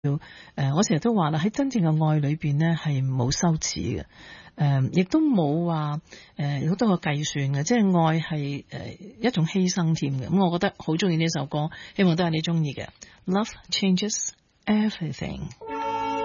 我成日都話啦，喺真正嘅愛裏邊呢，係冇羞恥嘅，亦都冇話好多個計算嘅，即係愛係一種犧牲添嘅。咁我覺得好中意呢首歌，希望都係你中意嘅。Love changes everything。